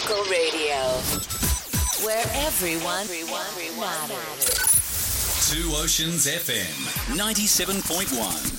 Local radio. Where everyone matters. Two Oceans FM 97.1.